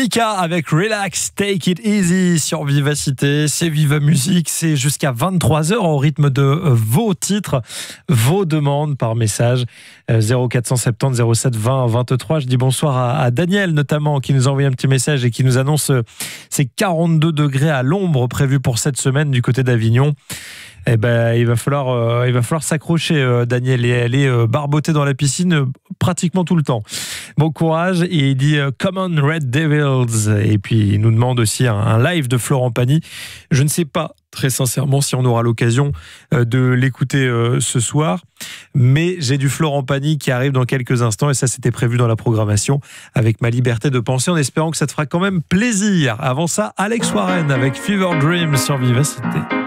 Mika avec Relax, Take It Easy sur Vivacité. C'est Viva Musique, c'est jusqu'à 23h au rythme de vos titres, vos demandes par message 0470 07 20 23. Je dis bonsoir à Daniel notamment qui nous a envoyé un petit message et qui nous annonce ces 42 degrés à l'ombre prévus pour cette semaine du côté d'Avignon. Eh ben, il va falloir s'accrocher, Daniel, et aller barboter dans la piscine pratiquement tout le temps. Bon courage. Et il dit Come on Red Devils. Et puis il nous demande aussi un live de Florent Pagny. Je ne sais pas très sincèrement si on aura l'occasion de l'écouter ce soir, mais j'ai du Florent Pagny qui arrive dans quelques instants et ça c'était prévu dans la programmation avec Ma Liberté de Penser, en espérant que ça te fera quand même plaisir. Avant ça, Alex Warren avec Fever Dream sur Vivacité.